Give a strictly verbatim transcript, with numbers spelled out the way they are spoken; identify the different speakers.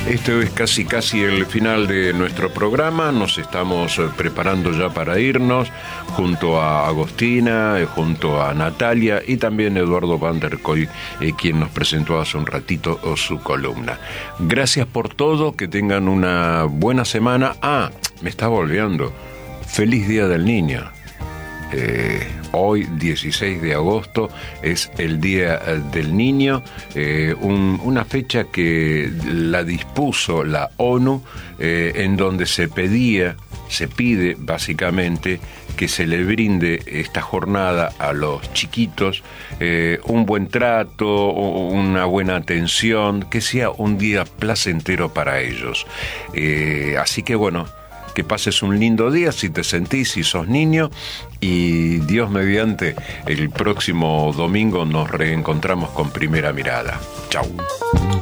Speaker 1: Este es casi casi el final de nuestro programa. Nos estamos preparando ya para irnos, junto a Agostina, eh, junto a Natalia y también Eduardo Van der Koy, eh, quien nos presentó hace un ratito oh, su columna. Gracias por todo, que tengan una buena semana. Ah, me estaba olvidando. Feliz Día del Niño. Eh, hoy, dieciséis de agosto, es el Día del Niño, eh, un, una fecha que la dispuso la ONU, eh, en donde se pedía, se pide básicamente que se le brinde esta jornada a los chiquitos, eh, un buen trato, una buena atención, que sea un día placentero para ellos. Eh, así que bueno, que pases un lindo día si te sentís, si sos niño, y Dios mediante, el próximo domingo nos reencontramos con Primera Mirada. Chau.